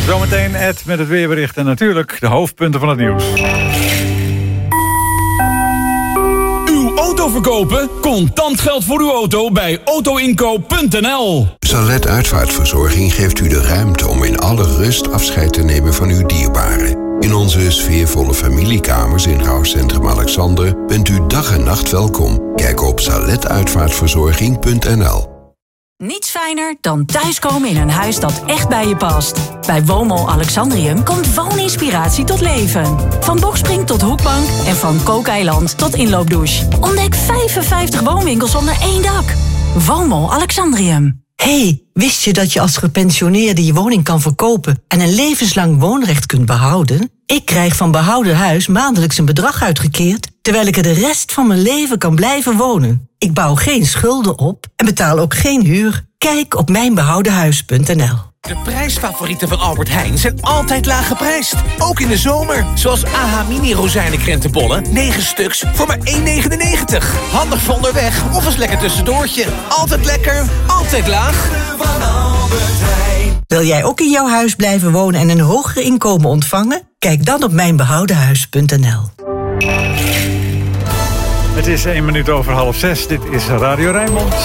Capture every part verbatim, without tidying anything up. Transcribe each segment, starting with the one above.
Zometeen Ed met het weerbericht en natuurlijk de hoofdpunten van het nieuws. Uw auto verkopen? Contant geld voor uw auto bij autoinkoop punt n l. Salet Uitvaartverzorging geeft u de ruimte om in alle rust afscheid te nemen van uw dierbaren. In onze sfeervolle familiekamers in rouwcentrum Alexander bent u dag en nacht welkom. Kijk op salet uitvaartverzorging punt n l. Niets fijner dan thuiskomen in een huis dat echt bij je past. Bij Woonmol Alexandrium komt wooninspiratie tot leven. Van bokspring tot hoekbank en van kookeiland tot inloopdouche. Ontdek vijfenvijftig woonwinkels onder één dak. Woonmol Alexandrium. Hey, wist je dat je als gepensioneerde je woning kan verkopen en een levenslang woonrecht kunt behouden? Ik krijg van Behouden Huis maandelijks een bedrag uitgekeerd, terwijl ik er de rest van mijn leven kan blijven wonen. Ik bouw geen schulden op en betaal ook geen huur. Kijk op mijn behouden huis punt n l. De prijsfavorieten van Albert Heijn zijn altijd laag geprijsd. Ook in de zomer. Zoals A H Mini rozijnenkrentenbollen. negen stuks voor maar één negenennegentig. Handig voor onderweg of als lekker tussendoortje. Altijd lekker, altijd laag. Van Albert Heijn. Wil jij ook in jouw huis blijven wonen en een hoger inkomen ontvangen? Kijk dan op mijn behouden huis punt n l. Het is één minuut over half zes. Dit is Radio Rijnmond.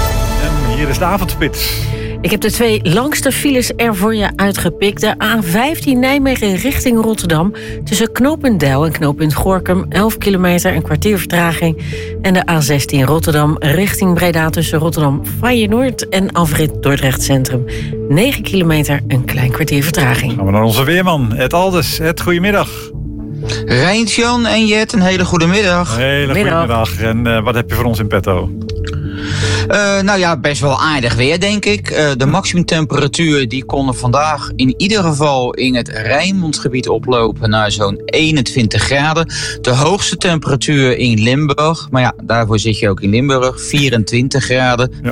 En hier is de avondspits. Ik heb de twee langste files er voor je uitgepikt. De A vijftien Nijmegen richting Rotterdam. Tussen knooppunt Deil en knooppunt Gorinchem. elf kilometer, een kwartier vertraging. En de A zestien Rotterdam richting Breda. Tussen Rotterdam Feyenoord en Afrit Dordrecht Centrum. negen kilometer, een klein kwartier vertraging. Gaan we naar onze weerman, Ed Alders. Ed, goedemiddag. Rijntjan en Jet, een hele goede middag. Hele goede middag. En uh, wat heb je voor ons in petto? Uh, nou ja, best wel aardig weer, denk ik. Uh, de maximumtemperatuur die kon vandaag in ieder geval in het Rijnmondgebied oplopen naar zo'n eenentwintig graden. De hoogste temperatuur in Limburg, maar ja, daarvoor zit je ook in Limburg, vierentwintig graden. Ja.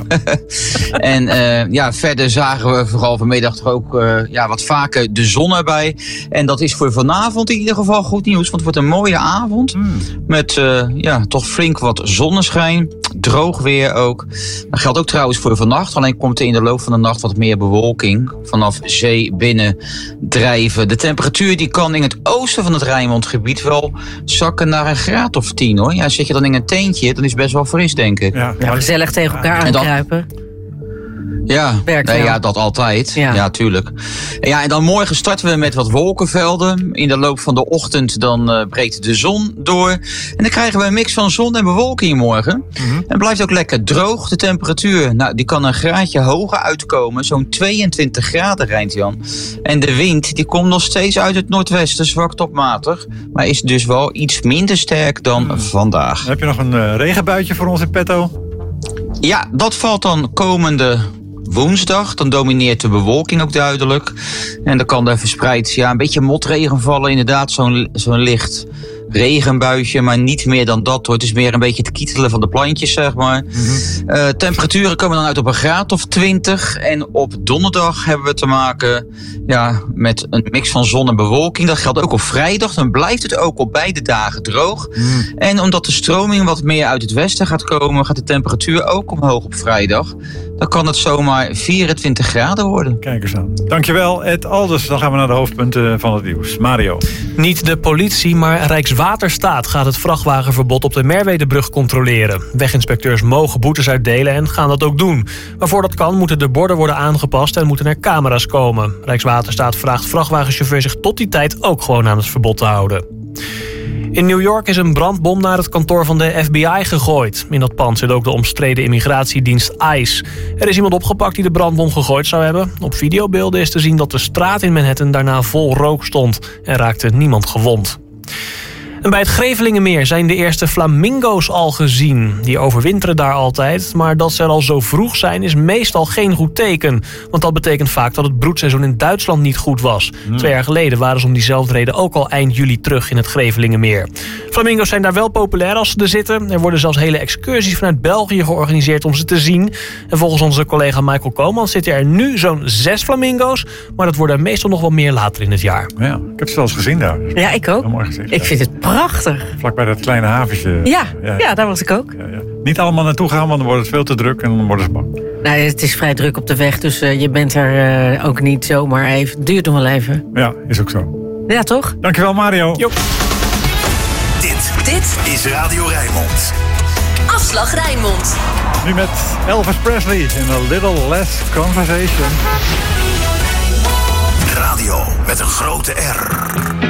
En uh, ja, verder zagen we vooral vanmiddag toch ook uh, ja, wat vaker de zon erbij. En dat is voor vanavond in ieder geval goed nieuws, want het wordt een mooie avond. Mm. Met uh, ja, toch flink wat zonneschijn, droog weer ook. Dat geldt ook trouwens voor vannacht. Alleen komt er in de loop van de nacht wat meer bewolking vanaf zee binnen drijven. De temperatuur die kan in het oosten van het Rijnmondgebied wel zakken naar een graad of tien, hoor. Ja, zit je dan in een tentje, dan is het best wel fris, denk ik. Ja, ja, gezellig tegen elkaar aankruipen. Ja, nee, ja, dat altijd. Ja. ja, tuurlijk. Ja, en dan morgen starten we met wat wolkenvelden. In de loop van de ochtend dan uh, breekt de zon door. En dan krijgen we een mix van zon en bewolking morgen. Mm-hmm. En het blijft ook lekker droog. De temperatuur, nou, die kan een graadje hoger uitkomen. Zo'n tweeëntwintig graden, Rijntjan. En de wind, die komt nog steeds uit het noordwesten, zwak tot matig. Maar is dus wel iets minder sterk dan mm. vandaag. Heb je nog een uh, regenbuitje voor ons in petto? Ja, dat valt dan komende woensdag. Dan domineert de bewolking ook duidelijk. En dan kan er verspreid ja, een beetje motregen vallen. Inderdaad, zo'n, zo'n licht regenbuitje, maar niet meer dan dat, hoor. Het is meer een beetje het kietelen van de plantjes, zeg maar. Mm-hmm. Uh, temperaturen komen dan uit op een graad of twintig. En op donderdag hebben we te maken ja, met een mix van zon en bewolking. Dat geldt ook op vrijdag. Dan blijft het ook op beide dagen droog. Mm. En omdat de stroming wat meer uit het westen gaat komen, gaat de temperatuur ook omhoog op vrijdag. Dan kan het zomaar vierentwintig graden worden. Kijk eens aan. Dankjewel, Ed Alders. Dan gaan we naar de hoofdpunten van het nieuws. Mario. Niet de politie, maar Rijkswaterstaat gaat het vrachtwagenverbod op de Merwedebrug controleren. Weginspecteurs mogen boetes uitdelen en gaan dat ook doen. Maar voor dat kan moeten de borden worden aangepast en moeten er camera's komen. Rijkswaterstaat vraagt vrachtwagenchauffeurs zich tot die tijd ook gewoon aan het verbod te houden. In New York is een brandbom naar het kantoor van de F B I gegooid. In dat pand zit ook de omstreden immigratiedienst ICE. Er is iemand opgepakt die de brandbom gegooid zou hebben. Op videobeelden is te zien dat de straat in Manhattan daarna vol rook stond en raakte niemand gewond. En bij het Grevelingenmeer zijn de eerste flamingo's al gezien. Die overwinteren daar altijd, maar dat ze er al zo vroeg zijn is meestal geen goed teken. Want dat betekent vaak dat het broedseizoen in Duitsland niet goed was. Hmm. Twee jaar geleden waren ze om diezelfde reden ook al eind juli terug in het Grevelingenmeer. Flamingo's zijn daar wel populair als ze er zitten. Er worden zelfs hele excursies vanuit België georganiseerd om ze te zien. En volgens onze collega Michael Komans zitten er nu zo'n zes flamingo's. Maar dat worden er meestal nog wel meer later in het jaar. Ja, ik heb ze wel eens gezien daar. Ja, ik ook. Mooi gezicht, ik vind het prachtig. Vlakbij dat kleine haventje. Ja, ja, ja daar was ik ook. Ja, ja. Niet allemaal naartoe gaan, want dan wordt het veel te druk en dan worden ze bang. Nou, het is vrij druk op de weg, dus uh, je bent er uh, ook niet zomaar even. Het duurt nog wel even. Ja, is ook zo. Ja, toch? Dankjewel, Mario. Jo. Dit, dit is Radio Rijnmond. Afslag Rijnmond. Nu met Elvis Presley in A Little Less Conversation. Radio met een grote R.